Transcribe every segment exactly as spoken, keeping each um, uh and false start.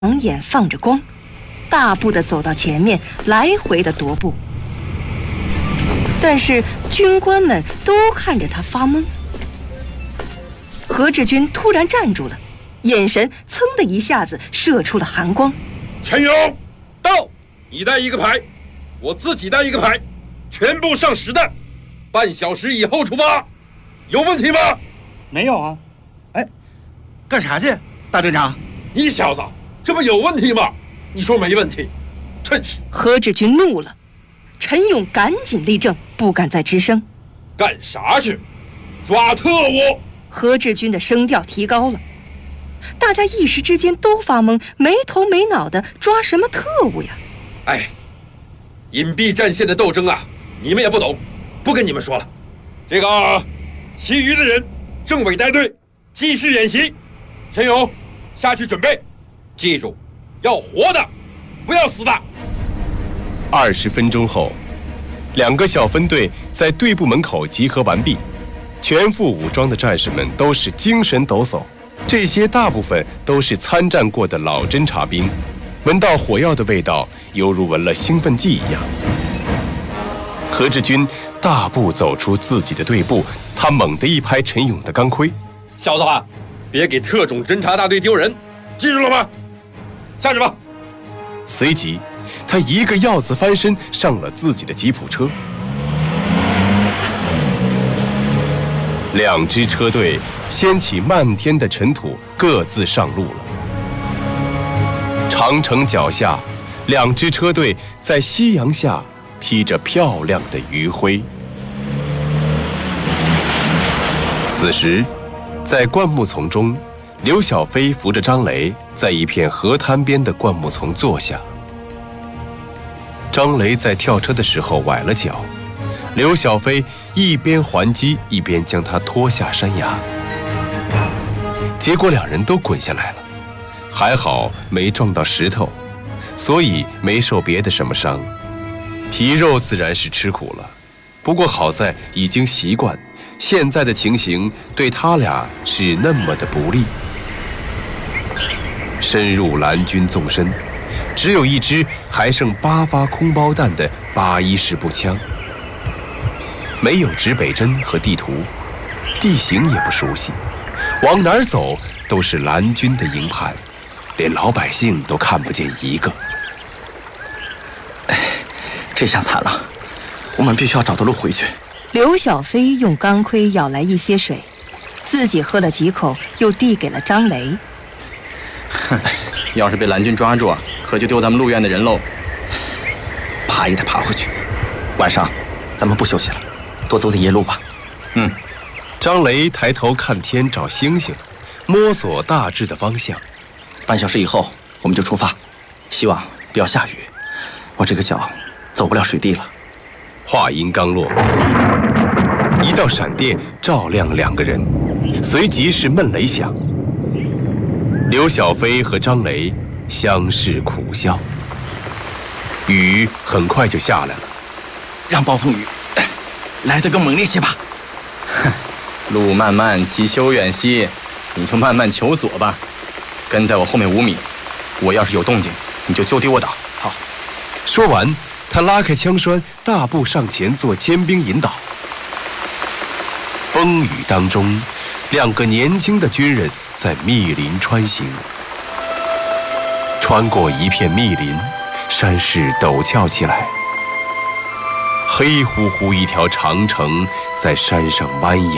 两眼放着光，大步地走到前面，来回的踱步。但是军官们都看着他发懵。何志军突然站住了，眼神噌的一下子射出了寒光。 陈勇，到！你带一个排，我自己带一个排，全部上实弹，半小时以后出发。有问题吗？ 没有啊。哎，干啥去，大队长？ 你小子，这不有问题吗？你说没问题，真是！ 何志军怒了，陈勇赶紧立正，不敢再吱声。 干啥去？抓特务！ 何志军的声调提高了，大家一时之间都发懵，没头没脑的抓什么特务呀？ 哎，隐蔽战线的斗争啊，你们也不懂，不跟你们说了。这个，其余的人，政委带队继续演习。陈勇，下去准备，记住，要活的，不要死的。 二十分钟后，两个小分队在队部门口集合完毕。全副武装的战士们都是精神抖擞，这些大部分都是参战过的老侦察兵，闻到火药的味道，犹如闻了兴奋剂一样。何志军大步走出自己的队部，他猛地一拍陈勇的钢盔：“ 小子啊，别给特种侦察大队丢人，记住了吗？站着吧！” 随即，他一个鹞子翻身上了自己的吉普车。两支车队掀起漫天的尘土，各自上路了。长城脚下，两支车队在夕阳下披着漂亮的余晖。此时，在灌木丛中，刘小飞扶着张雷在一片河滩边的灌木丛坐下。张雷在跳车的时候崴了脚，刘小飞一边还击一边将他拖下山崖，结果两人都滚下来了，还好没撞到石头，所以没受别的什么伤。皮肉自然是吃苦了，不过好在已经习惯，现在的情形对他俩是那么的不利。深入蓝军纵深，只有一支还剩八发空包弹的八一式步枪。没有指北针和地图，地形也不熟悉，往哪儿走都是蓝军的营盘，连老百姓都看不见一个。 哎，这下惨了，我们必须要找到路回去。 刘小飞用钢盔舀来一些水，自己喝了几口，又递给了张雷。 哼，要是被蓝军抓住啊，可就丢咱们陆院的人喽。爬也得爬回去，晚上咱们不休息了，多走点夜路吧。嗯。 张雷抬头看天找星星，摸索大致的方向。 半小时以后我们就出发，希望不要下雨，我这个脚走不了水地了。 话音刚落，一道闪电照亮两个人，随即是闷雷响。刘小飞和张雷相视苦笑。雨很快就下来了， 让暴风雨来得更猛烈些吧。哼，路漫漫其修远兮，你就慢慢求索吧。跟在我后面五米，我要是有动静，你就就地卧倒。好。 说完，他拉开枪栓，大步上前做尖兵引导。风雨当中，两个年轻的军人在密林穿行。穿过一片密林，山势陡峭起来，黑乎乎一条长城在山上蜿蜒。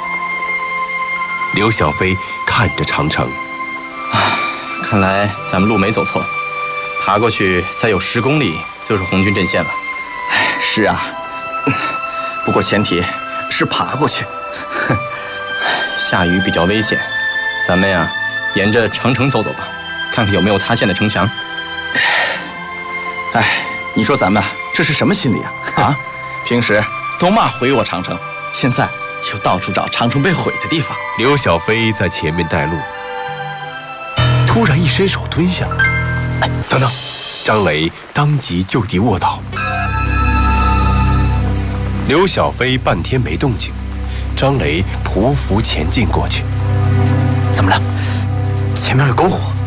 刘小飞看着长城， 啊，看来咱们路没走错，爬过去再有十公里就是红军阵线了。哎，是啊，不过前提是爬过去。下雨比较危险，咱们呀沿着长城走走吧，看看有没有塌陷的城墙。哎，你说咱们这是什么心理啊？啊，平时都骂毁我长城，现在又到处找长城被毁的地方。 刘小飞在前面带路，突然一伸手蹲下，哎，等等！张雷当即就地卧倒。刘小飞半天没动静，张雷匍匐前进过去。 怎么了？前面有篝火。